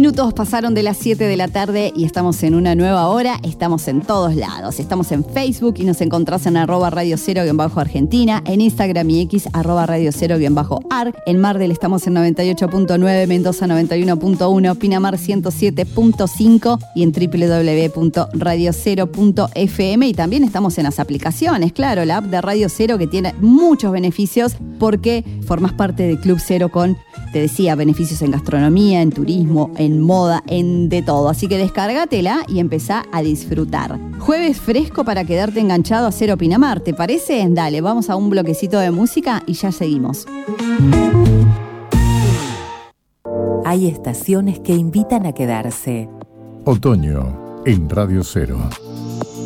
minutos pasaron de las 7 de la tarde y estamos en una nueva hora. Estamos en todos lados. Estamos en Facebook y nos encontrás en @Radio 0-Argentina, en Instagram y X @Radio 0-Ar. En Mar del estamos en 98.9, Mendoza 91.1, Pinamar 107.5 y en www.radio0.fm. Y también estamos en las aplicaciones, claro, la app de Radio Cero que tiene muchos beneficios porque formás parte del Club Cero con, te decía, beneficios en gastronomía, en turismo, en moda, en de todo. Así que descárgatela y empezá a disfrutar. Jueves fresco para quedarte enganchado a Cero Pinamar, ¿te parece? Dale, vamos a un bloquecito de música y ya seguimos. Hay estaciones que invitan a quedarse. Otoño en Radio Cero.